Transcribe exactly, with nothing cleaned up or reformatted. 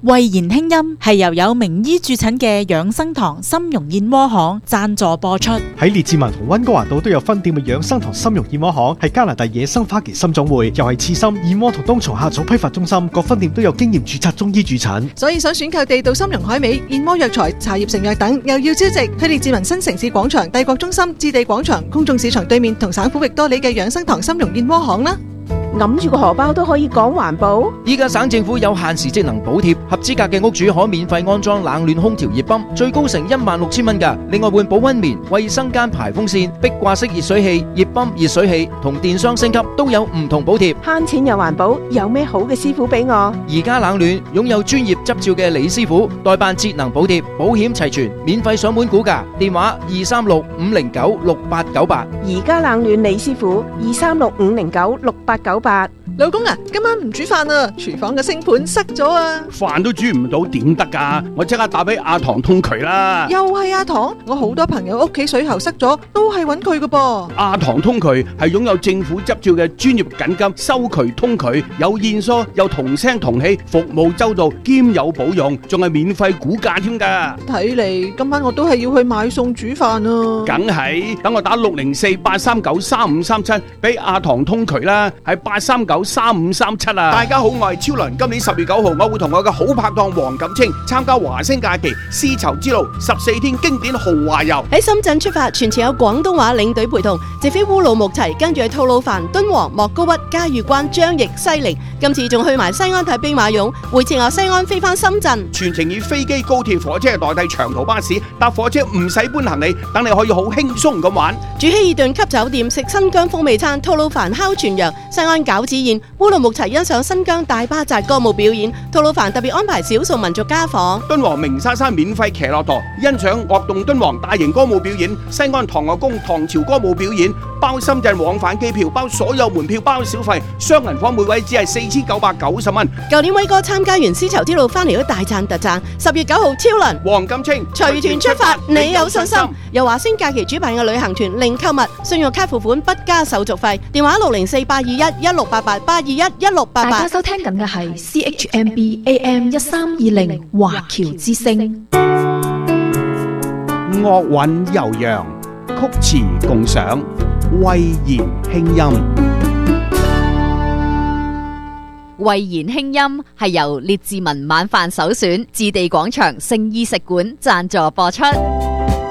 慧言輕音係由有名醫駐診嘅養生堂參茸燕窩行贊助播出。 喺列治文同溫哥華島都有分店嘅養生堂參茸燕窩行係加拿大野生花旗參種會，又係刺參、燕窩同冬蟲夏草批發中心，各分店都有經驗註冊中醫駐診。 所以想選購地道參茸海味、燕窩藥材、茶葉成藥等，又要招值，去列治文新城市廣場、帝國中心、置地廣場、公眾市場對面同省府域多里嘅養生堂參茸燕窩行啦。 揞住個荷包都可以講環保。 依家省政府有限時職能補貼，合資格嘅屋主可免費安裝冷暖空調熱泵，最高成一萬六千蚊㗎。另外換保溫棉、衛生間排風扇、壁掛式熱水器、熱泵、熱水器同電箱升級都有唔同補貼。 慳錢又環保，有咩好嘅師傅俾我？ 而家冷暖擁有專業執照嘅李師傅代辦節能補貼，保險齊全，免費上門估價，電話二三六五零九六八九八。 而家冷暖李師傅二三六五零九六八九八。 老公啊，今晚唔煮飯啊，廚房嘅星盤塞咗啊！ 飯都煮唔到點得㗎？我即刻打俾阿唐通渠啦！ 又係阿唐，我好多朋友屋企水喉塞咗，都係揾佢㗎噃。 阿唐通渠係擁有政府執照嘅專業緊急收渠通渠，有現疏又同聲同氣，服務周到兼有保用，仲係免費估價添㗎。 睇嚟今晚我都係要去買餸煮飯啊！ 梗係，等我打六零四八三九三五三七俾阿唐通渠啦，係八三九三五三七啊！大家好，我係超倫。今年十月九號，我會同我嘅好拍檔黃錦清參加華星假期絲綢之路十四天經典豪華遊。 喺深圳出發，全程有廣東話領隊陪同，直飛烏魯木齊，跟住去吐魯番、敦煌、莫高窟、嘉峪關、張掖、西寧。今次仲去埋西安睇兵馬俑，回程由西安飛翻深圳。 全程以飛機、高鐵、火車代替長途巴士，搭火車唔使搬行李，等你可以好輕鬆咁玩。 住希爾頓級酒店，食新疆風味餐，吐魯番烤全羊，西安餃子宴。烏魯木齊欣賞新疆大巴扎歌舞表演，吐魯番特別安排少數民族家訪。 敦煌鳴沙山免費騎駱駝，欣賞樂動敦煌大型歌舞表演。西安唐樂宮唐朝歌舞表演，包深圳往返機票，包所有門票，包小費，雙人房每位只係四千九百九十蚊。 舊年威哥參加完絲綢之路翻嚟都大讚特讚。十月九號超輪黃錦清隨團出發，你有信心？由華星假期主辦嘅旅行團，零購物，信用卡付款不加手續費。電話六零四八二一一六八八八二一一六八八。 大家收聽緊嘅係 C H M B A M 一三二零華僑之聲。 樂韻悠揚，曲詞共賞，慧言輕音。 慧言輕音係由列治文晚飯首選置地廣場聖衣食館贊助播出。